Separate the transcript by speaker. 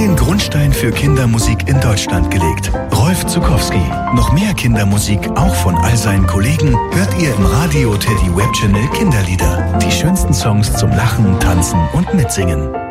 Speaker 1: den Grundstein für Kindermusik in Deutschland gelegt. Rolf Zuckowski. Noch mehr Kindermusik, auch von all seinen Kollegen, hört ihr im Radio Teddy Web Channel Kinderlieder. Die schönsten Songs zum Lachen, Tanzen und Mitsingen.